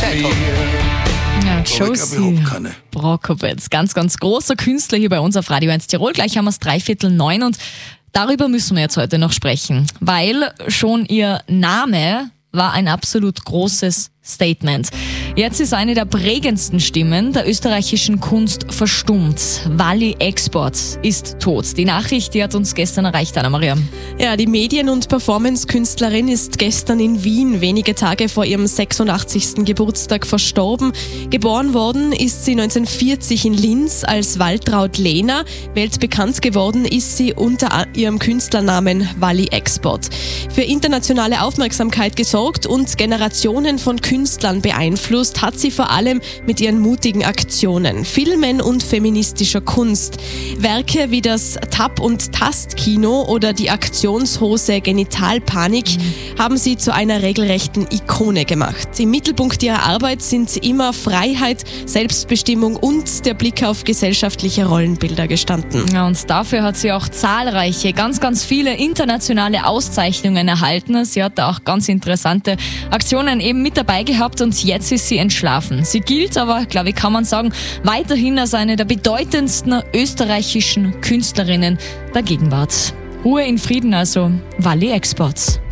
Ja, Josie Brokowitz, ganz, ganz großer Künstler hier bei uns auf Radio 1 Tirol. Gleich haben wir es 8:45 und darüber müssen wir jetzt heute noch sprechen, weil schon ihr Name war ein absolut großes Statement. Jetzt ist eine der prägendsten Stimmen der österreichischen Kunst verstummt. Wally Export ist tot. Die Nachricht, die hat uns gestern erreicht, Anna-Maria. Ja, die Medien- und Performance-Künstlerin ist gestern in Wien wenige Tage vor ihrem 86. Geburtstag verstorben. Geboren worden ist sie 1940 in Linz als Waltraud Lehner. Weltbekannt geworden ist sie unter ihrem Künstlernamen Wally Export. Für internationale Aufmerksamkeit gesorgt und Generationen von Künstlern beeinflusst hat sie vor allem mit ihren mutigen Aktionen, Filmen und feministischer Kunst. Werke wie das Tap- und Tastkino oder die Aktionshose Genitalpanik haben sie zu einer regelrechten Ikone gemacht. Im Mittelpunkt ihrer Arbeit sind immer Freiheit, Selbstbestimmung und der Blick auf gesellschaftliche Rollenbilder gestanden. Ja, und dafür hat sie auch zahlreiche, ganz, ganz viele internationale Auszeichnungen erhalten. Sie hat da auch ganz interessante Aktionen eben mit dabei gehabt und jetzt ist sie entschlafen. Sie gilt aber, glaube ich, kann man sagen, weiterhin als eine der bedeutendsten österreichischen Künstlerinnen der Gegenwart. Ruhe in Frieden also, Wally Export.